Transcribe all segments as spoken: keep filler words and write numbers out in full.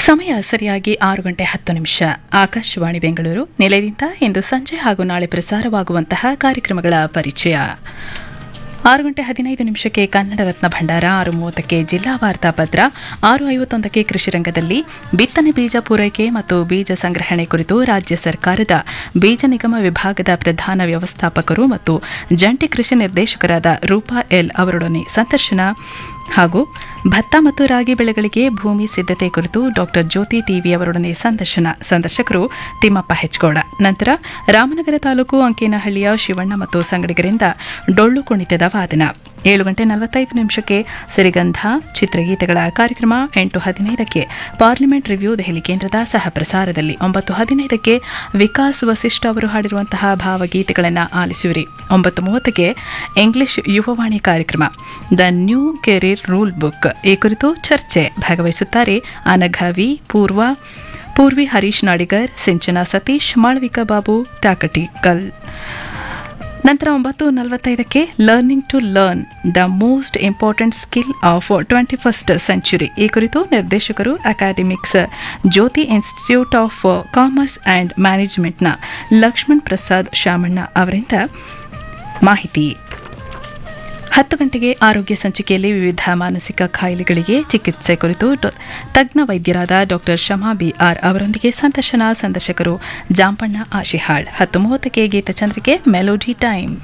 ಸಮಯ ಸರಿಯಾಗಿ ಆರು ಗಂಟೆ ಹತ್ತು ನಿಮಿಷ. ಆಕಾಶವಾಣಿ ಬೆಂಗಳೂರು ನಿಲಯದಿಂದ ಇಂದು ಸಂಜೆ ಹಾಗೂ ನಾಳೆ ಪ್ರಸಾರವಾಗುವಂತಹ ಕಾರ್ಯಕ್ರಮಗಳ ಪರಿಚಯ. ಆರು ಗಂಟೆ ಹದಿನೈದು ನಿಮಿಷಕ್ಕೆ ಕನ್ನಡ ರತ್ನ ಭಂಡಾರ, ಆರು ಮೂವತ್ತಕ್ಕೆ ಜಿಲ್ಲಾ ವಾರ್ತಾ ಪತ್ರ, ಆರು ಐವತ್ತೊಂದಕ್ಕೆ ಕೃಷಿ ರಂಗದಲ್ಲಿ ಬಿತ್ತನೆ ಬೀಜ ಪೂರೈಕೆ ಮತ್ತು ಬೀಜ ಸಂಗ್ರಹಣೆ ಕುರಿತು ರಾಜ್ಯ ಸರ್ಕಾರದ ಬೀಜ ನಿಗಮ ವಿಭಾಗದ ಪ್ರಧಾನ ವ್ಯವಸ್ಥಾಪಕರು ಮತ್ತು ಜಂಟಿ ಕೃಷಿ ನಿರ್ದೇಶಕರಾದ ರೂಪಾ ಎಲ್ ಅವರೊಡನೆ ಸಂದರ್ಶನ ಹಾಗೂ ಭತ್ತ ಮತ್ತು ರಾಗಿ ಬೆಳೆಗಳಿಗೆ ಭೂಮಿ ಸಿದ್ಧತೆ ಕುರಿತು ಡಾಕ್ಟರ್ ಜ್ಯೋತಿ ಟಿವಿ ಅವರೊಡನೆ ಸಂದರ್ಶನ. ಸಂದರ್ಶಕರು ತಿಮ್ಮಪ್ಪ ಹೆಚ್ಗೌಡ. ನಂತರ ರಾಮನಗರ ತಾಲೂಕು ಅಂಕೇನಹಳ್ಳಿಯ ಶಿವಣ್ಣ ಮತ್ತು ಸಂಗಡಿಗರಿಂದ ಡೊಳ್ಳು ಕುಣಿತದ ವಾದನ. ಏಳು ಗಂಟೆ ನಲವತ್ತೈದು ನಿಮಿಷಕ್ಕೆ ಸಿರಿಗಂಧ ಚಿತ್ರಗೀತೆಗಳ ಕಾರ್ಯಕ್ರಮ. ಎಂಟು ಹದಿನೈದಕ್ಕೆ ಪಾರ್ಲಿಮೆಂಟ್ ರಿವ್ಯೂ ದೆಹಲಿ ಕೇಂದ್ರದ ಸಹ ಪ್ರಸಾರದಲ್ಲಿ. ಒಂಬತ್ತು ಹದಿನೈದಕ್ಕೆ ವಿಕಾಸ್ ವಸಿಷ್ಠ ಅವರು ಹಾಡಿರುವಂತಹ ಭಾವಗೀತೆಗಳನ್ನು ಆಲಿಸುವಿರಿ. ಒಂಬತ್ತು ಮೂವತ್ತಕ್ಕೆ ಇಂಗ್ಲಿಷ್ ಯುವವಾಣಿ ಕಾರ್ಯಕ್ರಮ the new career rule book, ಈ ಕುರಿತು ಚರ್ಚೆ. ಭಾಗವಹಿಸುತ್ತಾರೆ ಅನಘವಿ, ಪೂರ್ವ ಪೂರ್ವಿ ಹರೀಶ್ ನಾಡಿಗರ್, ಸಿಂಚನ ಸತೀಶ್, ಮಾಳವಿಕಾ ಬಾಬು ಟಾಕಟಿಕಲ್. ನಂತರ ಒಂಬತ್ತು ನಲವತ್ತೈದಕ್ಕೆ learning to learn the most important skill of twenty first century, ಈ ಕುರಿತು ನಿರ್ದೇಶಕರು academics Jyothi institute of commerce and ಮ್ಯಾನೇಜ್ಮೆಂಟ್ನ Lakshman Prasad Shamanna ಅವರಿಂದ ಮಾಹಿತಿ. ಹತ್ತು ಗಂಟೆಗೆ ಆರೋಗ್ಯ ಸಂಚಿಕೆಯಲ್ಲಿ ವಿವಿಧ ಮಾನಸಿಕ ಕಾಯಿಲೆಗಳಿಗೆ ಚಿಕಿತ್ಸೆ ಕುರಿತು ತಜ್ಞ ವೈದ್ಯರಾದ ಡಾಕ್ಟರ್ ಶಮಾ ಬಿಆರ್ ಅವರೊಂದಿಗೆ ಸಂದರ್ಶನ. ಸಂದರ್ಶಕರು ಜಾಂಪಣ್ಣ ಆಶಿಹಾಳ್. ಹತ್ತು ಮೂವತ್ತಕ್ಕೆ ಗೀತಚಂದ್ರಿಕೆ ಮೆಲೋಡಿ ಟೈಮ್.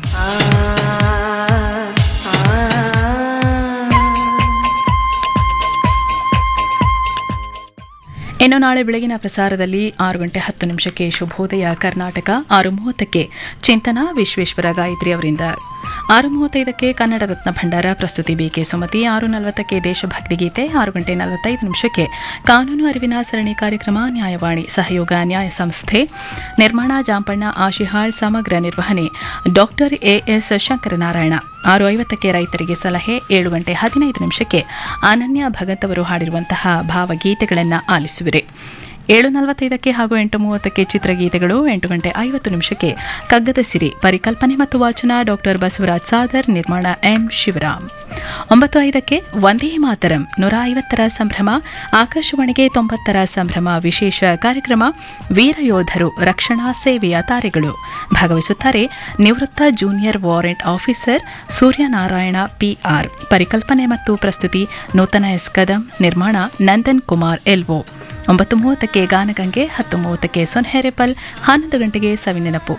ಇನ್ನು ನಾಳೆ ಬೆಳಗಿನ ಪ್ರಸಾರದಲ್ಲಿ ಆರು ಗಂಟೆ ಹತ್ತು ನಿಮಿಷಕ್ಕೆ ಶುಭೋದಯ ಕರ್ನಾಟಕ, ಆರು ಮೂವತ್ತಕ್ಕೆ ಚಿಂತನ ವಿಶ್ವೇಶ್ವರ ಗಾಯತ್ರಿ ಅವರಿಂದ, ಆರು ಮೂವತ್ತೈದಕ್ಕೆ ಕನ್ನಡ ರತ್ನ ಭಂಡಾರ ಪ್ರಸ್ತುತಿ ಬಿಕೆ ಸುಮತಿ, ಆರು ನಲವತ್ತಕ್ಕೆ ದೇಶಭಕ್ತಿ ಗೀತೆ, ಆರು ಗಂಟೆ ನಲವತ್ತೈದು ನಿಮಿಷಕ್ಕೆ ಕಾನೂನು ಅರಿವಿನ ಸರಣಿ ಕಾರ್ಯಕ್ರಮ ನ್ಯಾಯವಾಣಿ, ಸಹಯೋಗ ನ್ಯಾಯ ಸಂಸ್ಥೆ, ನಿರ್ಮಾಣ ಜಾಂಪಣ್ಣ ಆಶಿಹಾಳ್, ಸಮಗ್ರ ನಿರ್ವಹಣೆ ಡಾಕ್ಟರ್ ಎಎಸ್ ಶಂಕರನಾರಾಯಣ. ಆರು ಐವತ್ತಕ್ಕೆ ರೈತರಿಗೆ ಸಲಹೆ, ಏಳು ಗಂಟೆ ಹದಿನೈದು ನಿಮಿಷಕ್ಕೆ ಅನನ್ಯ ಭಗತ್ ಅವರು ಹಾಡಿರುವಂತಹ ಭಾವಗೀತೆಗಳನ್ನು ಆಲಿಸುವಿರಿ. ಏಳು ನಲವತ್ತೈದಕ್ಕೆ ಹಾಗೂ ಎಂಟು ಮೂವತ್ತಕ್ಕೆ ಚಿತ್ರಗೀತೆಗಳು, ಎಂಟು ಗಂಟೆ ಐವತ್ತು ನಿಮಿಷಕ್ಕೆ ಕಗ್ಗದ ಸಿರಿ, ಪರಿಕಲ್ಪನೆ ಮತ್ತು ವಾಚನ ಡಾಕ್ಟರ್ ಬಸವರಾಜ್ ಸಾದರ್, ನಿರ್ಮಾಣ ಎಂ ಶಿವರಾಮ್. ಒಂಬತ್ತು ಐದಕ್ಕೆ ವಂದೇ ಮಾತರಂ ನೂರ ಐವತ್ತರ ಸಂಭ್ರಮ, ಆಕಾಶವಾಣಿಗೆ ತೊಂಬತ್ತರ ಸಂಭ್ರಮ ವಿಶೇಷ ಕಾರ್ಯಕ್ರಮ ವೀರಯೋಧರು ರಕ್ಷಣಾ ಸೇವೆಯ ತಾರೆಗಳು. ಭಾಗವಹಿಸುತ್ತಾರೆ ನಿವೃತ್ತ junior warrant officer Suryanarayana PR. ಪರಿಕಲ್ಪನೆ ಮತ್ತು ಪ್ರಸ್ತುತಿ ನೂತನ ಎಸ್ ಕದಂ, ನಿರ್ಮಾಣ ನಂದನ್ ಕುಮಾರ್ ಎಲ್ಒ. ಒಂಬತ್ತು ಮೂವತ್ತಕ್ಕೆ ಗಾನಗಂಗೆ, ಹತ್ತು ಮೂವತ್ತಕ್ಕೆ ಸೊನ್ಹೆರೆಪಲ್, ಹನ್ನೊಂದು ಗಂಟೆಗೆ ಸವಿನೆನಪು.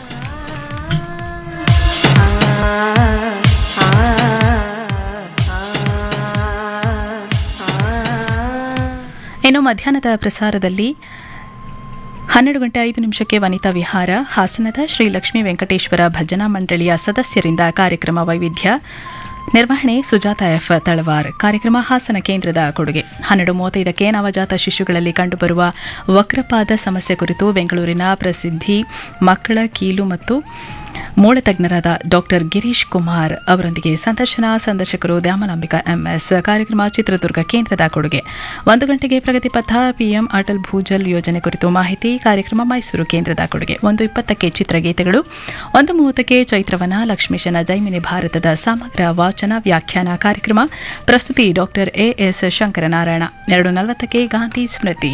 ಇನ್ನು ಮಧ್ಯಾಹ್ನದ ಪ್ರಸಾರದಲ್ಲಿ ಹನ್ನೆರಡು ಗಂಟೆ ಐದು ನಿಮಿಷಕ್ಕೆ ವನಿತಾ ವಿಹಾರ, ಹಾಸನದ ಶ್ರೀ ಲಕ್ಷ್ಮೀ ವೆಂಕಟೇಶ್ವರ ಭಜನಾ ಮಂಡಳಿಯ ಸದಸ್ಯರಿಂದ ಕಾರ್ಯಕ್ರಮ ವೈವಿಧ್ಯ, ನಿರ್ವಹಣೆ ಸುಜಾತ ಎಫ್ ತಳವಾರ್. ಕಾರ್ಯಕ್ರಮ ಹಾಸನ ಕೇಂದ್ರದ ಕೊಡುಗೆ. ಹನ್ನೆರಡು ಮೂವತ್ತೈದಕ್ಕೆ ನವಜಾತ ಶಿಶುಗಳಲ್ಲಿ ಕಂಡುಬರುವ ವಕ್ರಪಾದ ಸಮಸ್ಯೆ ಕುರಿತು ಬೆಂಗಳೂರಿನ ಪ್ರಸಿದ್ಧಿ ಮಕ್ಕಳ ಕೀಲು ಮತ್ತು ಮೂಳೆ ತಜ್ಞರಾದ ಡಾಕ್ಟರ್ ಗಿರೀಶ್ ಕುಮಾರ್ ಅವರೊಂದಿಗೆ ಸಂದರ್ಶನ. ಸಂದರ್ಶಕರು ದ್ಯಾಮಲಾಂಬಿಕಾ ಎಂಎಸ್. ಕಾರ್ಯಕ್ರಮ ಚಿತ್ರದುರ್ಗ ಕೇಂದ್ರದ ಕೊಡುಗೆ. ಒಂದು ಗಂಟೆಗೆ ಪ್ರಗತಿ ಪಥ, ಪಿಎಂ ಅಟಲ್ ಭೂಜಲ್ ಯೋಜನೆ ಕುರಿತು ಮಾಹಿತಿ. ಕಾರ್ಯಕ್ರಮ ಮೈಸೂರು ಕೇಂದ್ರದ ಕೊಡುಗೆ. ಒಂದು ಇಪ್ಪತ್ತಕ್ಕೆ ಚಿತ್ರಗೀತೆಗಳು, ಒಂದು ಮೂವತ್ತಕ್ಕೆ ಚೈತ್ರವನ ಲಕ್ಷ್ಮೀಶನ ಜೈಮಿನಿ ಭಾರತದ ಸಮಗ್ರ ವಾಚನ ವ್ಯಾಖ್ಯಾನ ಕಾರ್ಯಕ್ರಮ ಪ್ರಸ್ತುತಿ ಡಾಕ್ಟರ್ ಎಎಸ್ ಶಂಕರನಾರಾಯಣ. ಎರಡು ನಲವತ್ತಕ್ಕೆ ಗಾಂಧಿ ಸ್ಮೃತಿ.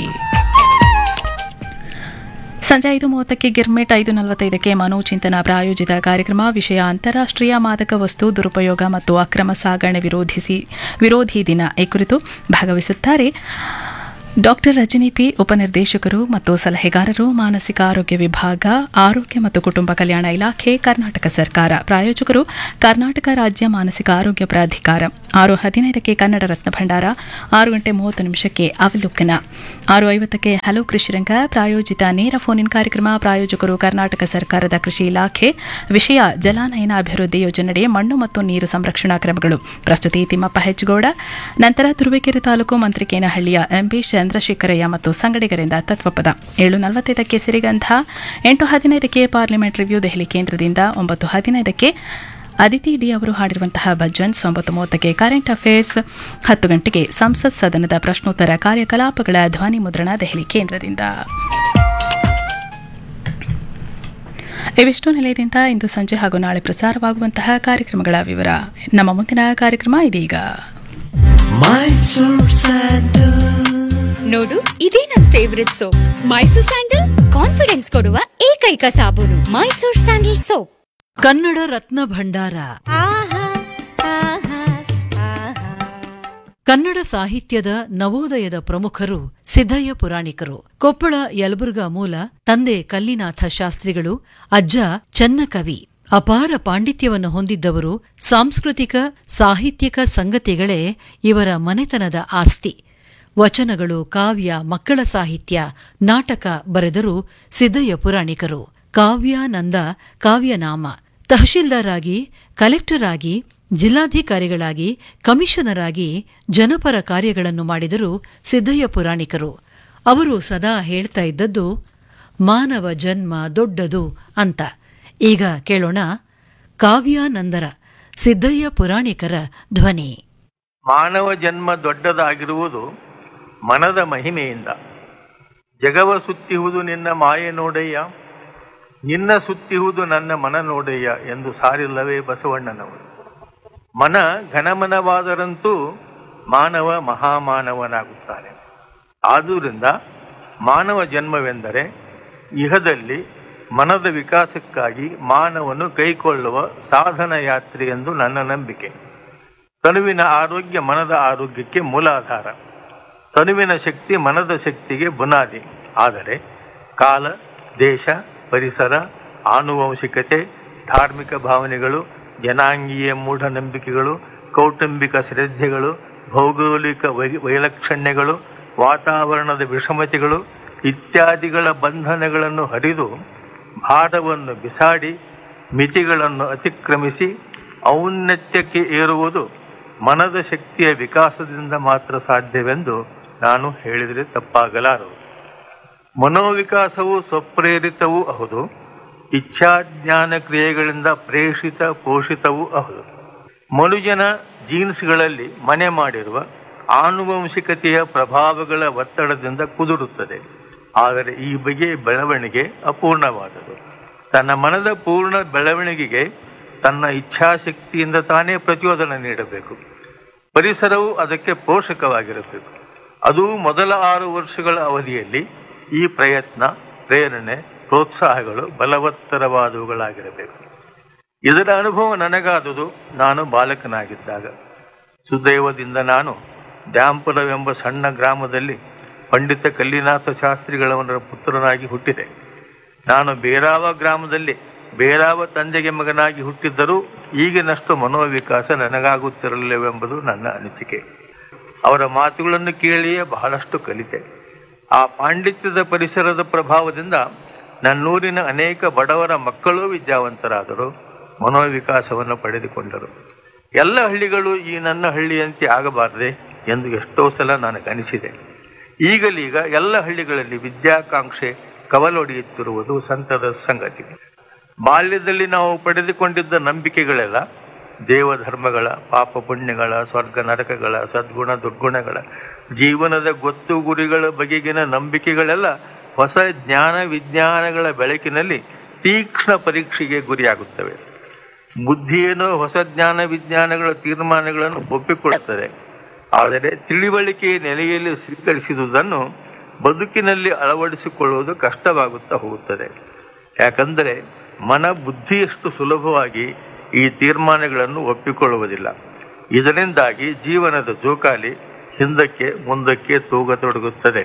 ಸಂಜೆ ಐದು ಮೂವತ್ತಕ್ಕೆ ಗಿರ್ಮೆಟ್, ಐದು ನಲವತ್ತೈದಕ್ಕೆ ಮನೋಚಿಂತನ ಪ್ರಾಯೋಜಿತ ಕಾರ್ಯಕ್ರಮ ವಿಷಯ ಅಂತಾರಾಷ್ಟ್ರೀಯ ಮಾದಕ ವಸ್ತು ದುರುಪಯೋಗ ಮತ್ತು ಅಕ್ರಮ ಸಾಗಣೆ ವಿರೋಧಿಸಿ ವಿರೋಧಿ ದಿನ, ಈ ಕುರಿತು ಭಾಗವಹಿಸುತ್ತಾರೆ ಡಾಕ್ಟರ್ ರಜನಿ ಪಿ, ಉಪನಿರ್ದೇಶಕರು ಮತ್ತು ಸಲಹೆಗಾರರು, ಮಾನಸಿಕ ಆರೋಗ್ಯ ವಿಭಾಗ, ಆರೋಗ್ಯ ಮತ್ತು ಕುಟುಂಬ ಕಲ್ಯಾಣ ಇಲಾಖೆ, ಕರ್ನಾಟಕ ಸರ್ಕಾರ. ಪ್ರಾಯೋಜಕರು ಕರ್ನಾಟಕ ರಾಜ್ಯ ಮಾನಸಿಕ ಆರೋಗ್ಯ ಪ್ರಾಧಿಕಾರ. ಆರು ಹದಿನೈದಕ್ಕೆ ಕನ್ನಡ ರತ್ನ ಭಂಡಾರ, ಆರು ಗಂಟೆ ಮೂವತ್ತು ನಿಮಿಷಕ್ಕೆ ಅವಲೋಕನ, ಆರು ಐವತ್ತಕ್ಕೆ ಹಲೋ ಕೃಷಿರಂಗ ಪ್ರಾಯೋಜಿತ ನೇರ ಫೋನ್ ಇನ್ ಕಾರ್ಯಕ್ರಮ. ಪ್ರಾಯೋಜಕರು ಕರ್ನಾಟಕ ಸರ್ಕಾರದ ಕೃಷಿ ಇಲಾಖೆ. ವಿಷಯ ಜಲಾನಯನ ಅಭಿವೃದ್ಧಿ ಯೋಜನೆಯಡಿ ಮಣ್ಣು ಮತ್ತು ನೀರು ಸಂರಕ್ಷಣಾ ಕ್ರಮಗಳು. ಪ್ರಸ್ತುತಿ ತಿಮ್ಮಪ್ಪ ಹೆಚ್ಗೌಡ. ನಂತರ ತುರುವೇಕೆರೆ ತಾಲೂಕು ಮಂತ್ರಿಕೇನಹಳ್ಳಿಯ ಎಂಬಿ ಚಂದ್ರಶೇಖರಯ್ಯ ಮತ್ತು ಸಂಗಡಿಗರಿಂದ ತತ್ವಪದ. ಏಳು ನಲವತ್ತೈದಕ್ಕೆ ಸಿರಿಗಂಧ, ಎಂಟು ಹದಿನೈದಕ್ಕೆ ಪಾರ್ಲಿಮೆಂಟ್ ರಿವ್ಯೂ ದೆಹಲಿ ಕೇಂದ್ರದಿಂದ, ಒಂಬತ್ತು ಹದಿನೈದಕ್ಕೆ ಅದಿತಿ ಡಿ ಅವರು ಹಾಡಿರುವಂತಹ ಭಜನ್ಸ್, ಒಂಬತ್ತು ಮೂವತ್ತಕ್ಕೆ ಕರೆಂಟ್ ಅಫೇರ್ಸ್, ಹತ್ತು ಗಂಟೆಗೆ ಸಂಸತ್ ಸದನದ ಪ್ರಶ್ನೋತ್ತರ ಕಾರ್ಯಕಲಾಪಗಳ ಧ್ವನಿ ಮುದ್ರಣ ದೆಹಲಿ ಕೇಂದ್ರದಿಂದ. ಇವಿಷ್ಟು ನಿಲಯದಿಂದ ಇಂದು ಸಂಜೆ ಹಾಗೂ ನಾಳೆ ಪ್ರಸಾರವಾಗುವಂತಹ ಕಾರ್ಯಕ್ರಮಗಳ ವಿವರ. ನಮ್ಮ ಮುಂದಿನ ಕಾರ್ಯಕ್ರಮ ಇದೀಗ. ನೋಡಿ ನೋಡು, ಇದೇ ನನ್ favourite soap Mysore sandal. Confidence ಕೊಡುವ ಏಕೈಕ ಸಾಬೂನು ಮೈಸೂರ್ ಸ್ಯಾಂಡಲ್ ಸೋಪ್. ಕನ್ನಡ ರತ್ನ ಭಂಡಾರ. ಕನ್ನಡ ಸಾಹಿತ್ಯದ ನವೋದಯದ ಪ್ರಮುಖರು ಸಿದ್ದಯ್ಯ ಪುರಾಣಿಕರು. ಕೊಪ್ಪಳ ಯಲಬುರ್ಗಾ ಮೂಲ. ತಂದೆ ಕಲ್ಲಿನಾಥ ಶಾಸ್ತ್ರಿಗಳು, ಅಜ್ಜ ಚನ್ನಕವಿ. ಅಪಾರ ಪಾಂಡಿತ್ಯವನ್ನು ಹೊಂದಿದ್ದವರು. ಸಾಂಸ್ಕೃತಿಕ ಸಾಹಿತ್ಯಿಕ ಸಂಗತಿಗಳೇ ಇವರ ಮನೆತನದ ಆಸ್ತಿ. ವಚನಗಳು, ಕಾವ್ಯ, ಮಕ್ಕಳ ಸಾಹಿತ್ಯ, ನಾಟಕ ಬರೆದರು ಸಿದ್ದಯ್ಯ ಪುರಾಣಿಕರು. ಕಾವ್ಯಾನಂದ ಕಾವ್ಯನಾಮ. ತಹಶೀಲ್ದಾರ್ ಆಗಿ, ಕಲೆಕ್ಟರ್ ಆಗಿ, ಜಿಲ್ಲಾಧಿಕಾರಿಗಳಾಗಿ, ಕಮಿಷನರ್ ಆಗಿ ಜನಪರ ಕಾರ್ಯಗಳನ್ನು ಮಾಡಿದರು ಸಿದ್ದಯ್ಯ ಪುರಾಣಿಕರು. ಅವರು ಸದಾ ಹೇಳ್ತಾ ಇದ್ದದ್ದು ಮಾನವ ಜನ್ಮ ದೊಡ್ಡದು ಅಂತ. ಈಗ ಕೇಳೋಣ ಕಾವ್ಯಾನಂದರ ಸಿದ್ದಯ್ಯ ಪುರಾಣಿಕರ ಧ್ವನಿ. ಮಾನವ ಜನ್ಮ ದೊಡ್ಡದಾಗಿರುವುದು ಮನದ ಮಹಿಮೆಯಿಂದ. ಜಗವ ಸುತ್ತಿಹುದು ನಿನ್ನ ಮಾಯೆ ನೋಡಯ್ಯ, ನಿನ್ನ ಸುತ್ತಿಹುದು ನನ್ನ ಮನ ನೋಡಯ್ಯ ಎಂದು ಸಾರಿಲ್ಲವೇ ಬಸವಣ್ಣನವರು. ಮನ ಘನಮನವಾದರಂತೂ ಮಾನವ ಮಹಾಮಾನವನಾಗುತ್ತಾನೆ. ಆದುದರಿಂದ ಮಾನವ ಜನ್ಮವೆಂದರೆ ಇಹದಲ್ಲಿ ಮನದ ವಿಕಾಸಕ್ಕಾಗಿ ಮಾನವನು ಕೈಕೊಳ್ಳುವ ಸಾಧನ ಯಾತ್ರೆ ಎಂದು ನನ್ನ ನಂಬಿಕೆ. ತನುವಿನ ಆರೋಗ್ಯ ಮನದ ಆರೋಗ್ಯಕ್ಕೆ ಮೂಲಾಧಾರ. ತನುವಿನ ಶಕ್ತಿ ಮನದ ಶಕ್ತಿಗೆ ಬುನಾದಿ. ಆದರೆ ಕಾಲ, ದೇಶ, ಪರಿಸರ, ಆನುವಂಶಿಕತೆ, ಧಾರ್ಮಿಕ ಭಾವನೆಗಳು, ಜನಾಂಗೀಯ ಮೂಢನಂಬಿಕೆಗಳು, ಕೌಟುಂಬಿಕ ಶ್ರದ್ಧೆಗಳು, ಭೌಗೋಳಿಕ ವೈ ವೈಲಕ್ಷಣ್ಯಗಳು, ವಾತಾವರಣದ ವಿಷಮತೆಗಳು ಇತ್ಯಾದಿಗಳ ಬಂಧನಗಳನ್ನು ಹರಿದು ಭಾರವನ್ನು ಬಿಸಾಡಿ ಮಿತಿಗಳನ್ನು ಅತಿಕ್ರಮಿಸಿ ಔನ್ನತ್ಯಕ್ಕೆ ಏರುವುದು ಮನದ ಶಕ್ತಿಯ ವಿಕಾಸದಿಂದ ಮಾತ್ರ ಸಾಧ್ಯವೆಂದು ನಾನು ಹೇಳಿದರೆ ತಪ್ಪಾಗಲಾರದು. ಮನೋವಿಕಾಸವು ಸ್ವಪ್ರೇರಿತವೂ ಹೌದು, ಇಚ್ಛಾಜ್ಞಾನ ಕ್ರಿಯೆಗಳಿಂದ ಪ್ರೇಷಿತ ಪೋಷಿತವೂ ಹೌದು. ಮನುಜನ ಜೀನ್ಸ್ಗಳಲ್ಲಿ ಮನೆ ಮಾಡಿರುವ ಆನುವಂಶಿಕತೆಯ ಪ್ರಭಾವಗಳ ಒತ್ತಡದಿಂದ ಕುದುರುತ್ತದೆ. ಆದರೆ ಈ ಬಗೆಯ ಬೆಳವಣಿಗೆ ಅಪೂರ್ಣವಾದದು. ತನ್ನ ಮನದ ಪೂರ್ಣ ಬೆಳವಣಿಗೆಗೆ ತನ್ನ ಇಚ್ಛಾಶಕ್ತಿಯಿಂದ ತಾನೇ ಪ್ರಚೋದನೆ ನೀಡಬೇಕು. ಪರಿಸರವು ಅದಕ್ಕೆ ಪೋಷಕವಾಗಿರಬೇಕು. ಅದು ಮೊದಲ ಆರು ವರ್ಷಗಳ ಅವಧಿಯಲ್ಲಿ ಈ ಪ್ರಯತ್ನ, ಪ್ರೇರಣೆ, ಪ್ರೋತ್ಸಾಹಗಳು ಬಲವತ್ತರವಾದವುಗಳಾಗಿರಬೇಕು. ಇದರ ಅನುಭವ ನನಗಾದುದು ನಾನು ಬಾಲಕನಾಗಿದ್ದಾಗ. ಸುದೈವದಿಂದ ನಾನು ದ್ಯಾಂಪುರವೆಂಬ ಸಣ್ಣ ಗ್ರಾಮದಲ್ಲಿ ಪಂಡಿತ ಕಲ್ಲಿನಾಥ ಶಾಸ್ತ್ರಿಗಳವರ ಪುತ್ರನಾಗಿ ಹುಟ್ಟಿದೆ. ನಾನು ಬೇರಾವ ಗ್ರಾಮದಲ್ಲಿ ಬೇರಾವ ತಂದೆಗೆ ಮಗನಾಗಿ ಹುಟ್ಟಿದ್ದರೂ ಈಗಿನಷ್ಟು ಮನೋವಿಕಾಸ ನನಗಾಗುತ್ತಿರಲಿಲ್ಲವೆಂಬುದು ನನ್ನ ಅನಿಸಿಕೆ. ಅವರ ಮಾತುಗಳನ್ನು ಕೇಳಿಯೇ ಬಹಳಷ್ಟು ಕಲಿತೆ. ಆ ಪಾಂಡಿತ್ಯದ ಪರಿಸರದ ಪ್ರಭಾವದಿಂದ ನನ್ನೂರಿನ ಅನೇಕ ಬಡವರ ಮಕ್ಕಳೂ ವಿದ್ಯಾವಂತರಾದರು, ಮನೋವಿಕಾಸವನ್ನು ಪಡೆದುಕೊಂಡರು. ಎಲ್ಲ ಹಳ್ಳಿಗಳು ಈ ನನ್ನ ಹಳ್ಳಿಯಂತೆ ಆಗಬಾರದೆ ಎಂದು ಎಷ್ಟೋ ಸಲ ನನಗನಿಸಿದೆ. ಈಗಲೀಗ ಎಲ್ಲ ಹಳ್ಳಿಗಳಲ್ಲಿ ವಿದ್ಯಾಕಾಂಕ್ಷೆ ಕವಲೊಡೆಯುತ್ತಿರುವುದು ಸಂತದ ಸಂಗತಿ. ಬಾಲ್ಯದಲ್ಲಿ ನಾವು ಪಡೆದುಕೊಂಡಿದ್ದ ನಂಬಿಕೆಗಳೆಲ್ಲ ದೇವಧರ್ಮಗಳ, ಪಾಪ ಪುಣ್ಯಗಳ, ಸ್ವರ್ಗ ನರಕಗಳ, ಸದ್ಗುಣ ದುರ್ಗುಣಗಳ, ಜೀವನದ ಗೊತ್ತು ಗುರಿಗಳ ಬಗೆಗಿನ ನಂಬಿಕೆಗಳೆಲ್ಲ ಹೊಸ ಜ್ಞಾನ ವಿಜ್ಞಾನಗಳ ಬೆಳಕಿನಲ್ಲಿ ತೀಕ್ಷ್ಣ ಪರೀಕ್ಷೆಗೆ ಗುರಿಯಾಗುತ್ತವೆ. ಬುದ್ಧಿಯೇನೋ ಹೊಸ ಜ್ಞಾನ ವಿಜ್ಞಾನಗಳ ತೀರ್ಮಾನಗಳನ್ನು ಒಪ್ಪಿಕೊಳ್ಳುತ್ತದೆ. ಆದರೆ ತಿಳಿವಳಿಕೆಯ ನೆಲೆಯಲ್ಲಿ ಸ್ವೀಕರಿಸಿದುದನ್ನು ಬದುಕಿನಲ್ಲಿ ಅಳವಡಿಸಿಕೊಳ್ಳುವುದು ಕಷ್ಟವಾಗುತ್ತಾ ಹೋಗುತ್ತದೆ. ಯಾಕಂದರೆ ಮನ ಬುದ್ಧಿಯಷ್ಟು ಸುಲಭವಾಗಿ ಈ ತೀರ್ಮಾನಗಳನ್ನು ಒಪ್ಪಿಕೊಳ್ಳುವುದಿಲ್ಲ. ಇದರಿಂದಾಗಿ ಜೀವನದ ಜೋಕಾಲಿ ಹಿಂದಕ್ಕೆ ಮುಂದಕ್ಕೆ ತೂಗತೊಡಗುತ್ತದೆ.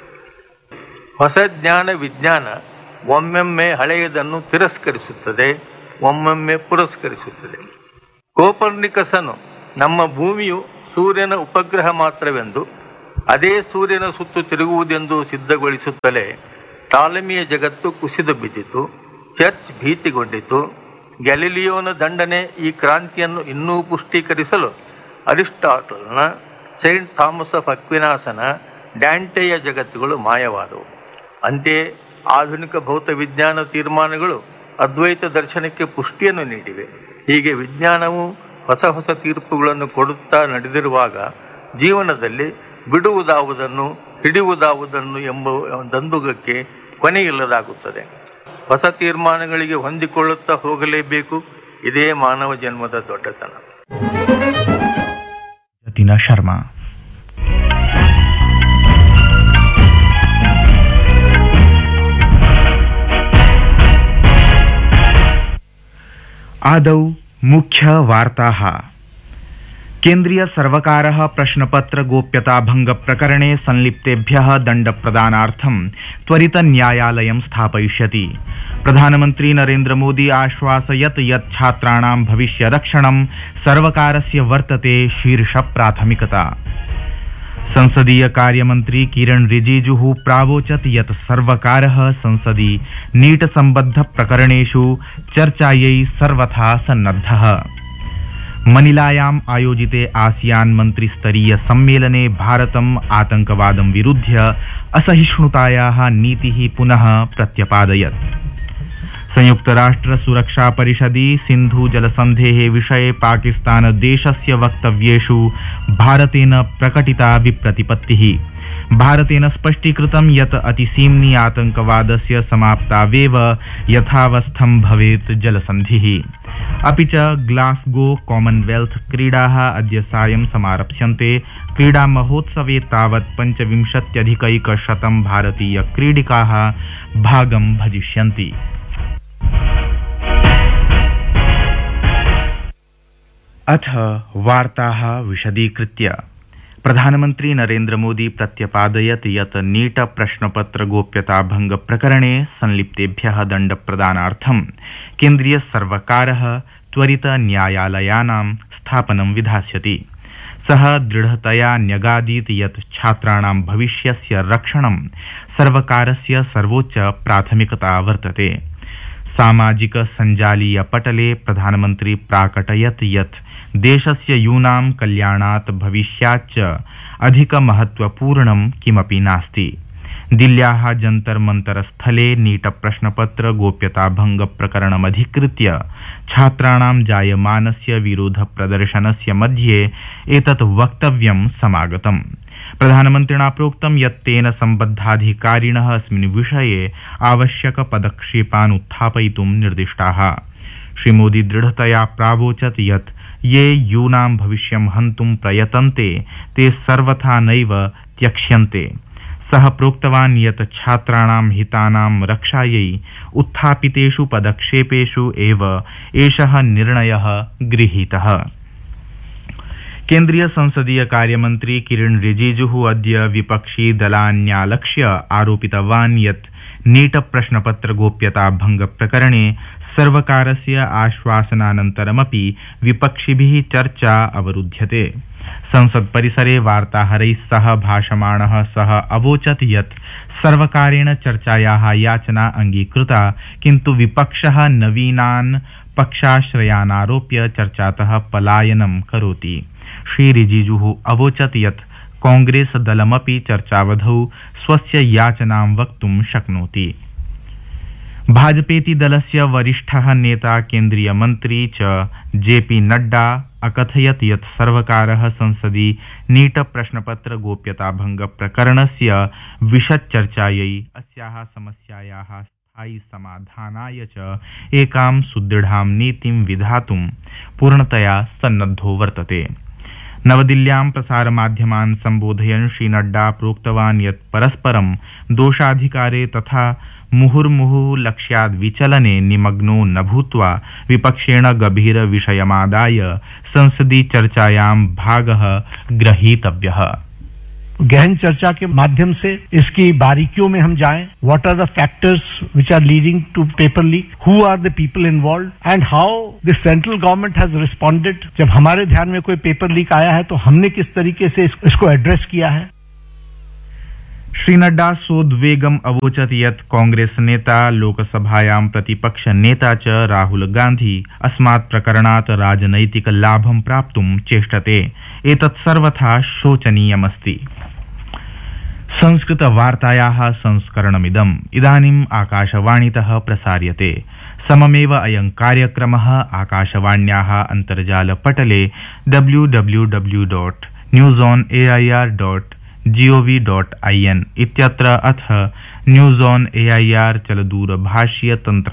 ಹೊಸ ಜ್ಞಾನ ವಿಜ್ಞಾನ ಒಮ್ಮೆಮ್ಮೆ ಹಳೆಯದನ್ನು ತಿರಸ್ಕರಿಸುತ್ತದೆ, ಒಮ್ಮೊಮ್ಮೆ ಪುರಸ್ಕರಿಸುತ್ತದೆ. ಕೋಪರ್ನಿಕಸನು ನಮ್ಮ ಭೂಮಿಯು ಸೂರ್ಯನ ಉಪಗ್ರಹ ಮಾತ್ರವೆಂದು, ಅದೇ ಸೂರ್ಯನ ಸುತ್ತು ತಿರುಗುವುದೆಂದು ಸಿದ್ಧಗೊಳಿಸುತ್ತಲೇ ಟಾಲಮಿಯ ಜಗತ್ತು ಕುಸಿದು ಬಿದ್ದಿತು, ಚರ್ಚ್ ಭೀತಿಗೊಂಡಿತು. ಗ್ಯಾಲಿಲಿಯೋನ ದಂಡನೆ ಈ ಕ್ರಾಂತಿಯನ್ನು ಇನ್ನೂ ಪುಷ್ಟೀಕರಿಸಲು ಅರಿಸ್ಟಾಟಲ್ನ, ಸೈಂಟ್ ಥಾಮಸ್ ಆಫ್ ಅಕ್ವಿನಾಸನ, ಡ್ಯಾಂಟೆಯ ಜಗತ್ತುಗಳು ಮಾಯವಾದವು. ಅಂತೆಯೇ ಆಧುನಿಕ ಭೌತ ವಿಜ್ಞಾನ ತೀರ್ಮಾನಗಳು ಅದ್ವೈತ ದರ್ಶನಕ್ಕೆ ಪುಷ್ಟಿಯನ್ನು ನೀಡಿವೆ. ಹೀಗೆ ವಿಜ್ಞಾನವು ಹೊಸ ಹೊಸ ತೀರ್ಪುಗಳನ್ನು ಕೊಡುತ್ತಾ ನಡೆದಿರುವಾಗ ಜೀವನದಲ್ಲಿ ಬಿಡುವುದಾವುದನ್ನು ಹಿಡಿಯುವುದಾವುದನ್ನು ಎಂಬ ದಂದುಗಕ್ಕೆ ಕೊನೆಯಿಲ್ಲದಾಗುತ್ತದೆ. ಹೊಸ ತೀರ್ಮಾನಗಳಿಗೆ ಹೊಂದಿಕೊಳ್ಳುತ್ತಾ ಹೋಗಲೇಬೇಕು. ಇದೇ ಮಾನವ ಜನ್ಮದ ದೊಡ್ಡತನ. ಜತಿನಾ ಶರ್ಮಾ. आदौ मुख्यवार्ताः। केन्द्रीय सर्वकारः प्रश्नपत्र गोप्यता भंग प्रकरणे संलिप्तेभ्यः दण्डप्रदानार्थं त्वरित न्यायालयं स्थापयिष्यति। प्रधानमन्त्री नरेन्द्र मोदी आश्वासयत् यत् छात्राणां भविष्यरक्षणं सर्वकारस्य वर्तते शीर्ष प्राथमिकता। संसदीय कार्यमन्त्री किरण रिजिजुः प्रावोचत् यत् सर्वकारः संसदि नीट सम्बद्ध प्रकरणेषु चर्चायै सर्वथा सन्नद्धः। मनिलायाम् आयोजिते आसियान मन्त्रिस्तरीय सम्मेलने भारतम् आतंकवादं विरुध्य असहिष्णुतायाः नीतिः पुनः प्रत्यपादयत्। संयुक्तराष्ट्र सुरक्षा परिषदि सिन्धु जलसन्धेः विषये पाकिस्तान देशस्य वक्तव्येषु भारतेन प्रकटिता विप्रतिपत्तिः। भारतेन स्पष्टीकृतं यत् अतिसीम्नि आतंकवादस्य समाप्तावेव यथावस्थं भवेत् जलसन्धिः। अपि च ग्लासगो कॉमनवेल्थ क्रीडाः अद्य सायं समारप्स्यन्ते। क्रीडा महोत्सवे तावत् पञ्चविंशत्यधिकैकशतं भारतीय क्रीडिकाः भागं भजिष्यन्ति। अथ वार्ताः विशदीकृत्य। प्रधानमन्त्री नरेन्द्र मोदी प्रत्यपादयत् यत् नीट प्रश्नपत्र गोप्यता भंग प्रकरणे संलिप्तेभ्यः दण्डप्रदानार्थं केन्द्रीय सर्वकारः त्वरित न्यायालयानां स्थापनं विधास्यति। सः दृढतया न्यगादीत् यत् छात्राणां भविष्यस्य रक्षणं सर्वकारस्य सर्वोच्च प्राथमिकता वर्तते। सामाजिक सञ्जालीय पटले प्रधानमन्त्री प्राकटयत् यत् देशस्य यूनां कल्याणात् भविष्याच्च अधिकमहत्वपूर्णं किमपि नास्ति। दिल्ल्याः जन्तर मंतर स्थले नीट प्रश्नपत्र गोप्यता भंग प्रकरणमधिकृत्य छात्राणां जायमानस्य विरोध प्रदर्शनस्य मध्ये एतत् वक्तव्यं समागतम्। प्रधानमन्त्रिणा प्रोक्तं यत् तेन सम्बद्धाधिकारिणः अस्मिन् विषये आवश्यक पदक्षेपान् उत्थापयितुं निर्दिष्टाः। श्रीमोदी दृढतया प्रावोचत् यत् ये यूनां भविष्यं हन्तुं प्रयतन्ते ते सर्वथा नैव त्यक्ष्यन्ते। सः प्रोक्तवान् यत् छात्राणां हितानां रक्षायै उत्थापितेषु पदक्षेपेषु एव एषः निर्णयः गृहीतः। केन्द्रीय संसदीय कार्यमन्त्री किरण रिजिजुः अद्य विपक्षी दलान्यालक्ष्य आरोपितवान् यत् नीट प्रश्नपत्र गोप्यता भंग प्रकरणे सर्वकारस्य आश्वासनानन्तरमपि विपक्षिभिः चर्चा अवरुध्यते। संसद परिसरे वार्ताहरैः सह भाषमाणः सः अवोचत् यत् सर्वकारेण चर्चायाः याचना अंगीकृता, किन्तु विपक्षः नवीनान् पक्षाश्रयानारोप्य चर्चातः पलायनं करोति। श्री रिजिजुः अवोचत् यत् कांग्रेस दलमपि चर्चावधौ स्वस्य याचनां वक्तुं शक्नोति। भाजपेति दलस्य वरिष्ठः नेता केन्द्रीय मन्त्री च जेपी नड्डा अकथयत् यत् सर्वकारः संसदि नीट प्रश्नपत्र गोप्यता भंग प्रकरणस्य विशदचर्चायै अस्याः समस्यायाः स्थायी समाधानाय च एकां सुदृढां नीतिं विधातुं पूर्णतया सन्नद्धो वर्तते। नवदिल्ल्यां प्रसारमाध्यमान् सम्बोधयन् श्री नड्डा प्रोक्तवान् यत् परस्परं दोषाधिकारे तथा मुहुर्मुहुः लक्ष्याद् विचलने निमग्नो न भूत्वा विपक्षेण गभीर विषयमादाय संसदीय चर्चायां भागः ग्रहीतव्यः। गहन चर्चा के माध्यम से इसकी बारीकियों में हम जाएं, what are the factors which are leading to paper leak, who are the people involve and how the central government has responded. जब हमारे ध्यान में कोई पेपर लीक आया है तो हमने किस तरीके से इसको एड्रेस किया है। श्री नड्डा सोद्वेगम् अवोचत् यत् कांग्रेस नेता लोकसभायां प्रतिपक्ष नेता च राहुल गांधी अस्मात् प्रकरणात् राजनैतिक लाभं प्राप्तुं चेष्टते। एतत् सर्वथा शोचनीयमस्ति। संस्कृत वार्तायाः संस्करणमिदम् इदानीम् आकाशवाणीतः प्रसार्यते। सममेव अयं कार्यक्रमः आकाशवाण्याः अन्तर्जालपटले W W W dot news on A I R dot gov dot I N इत्यत्र अथ news on A I R चलदूरभाषीय तन्त्र